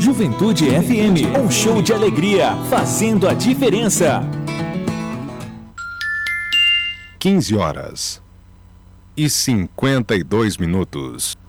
Juventude FM, um show de alegria, fazendo a diferença. 15 horas e 52 minutos.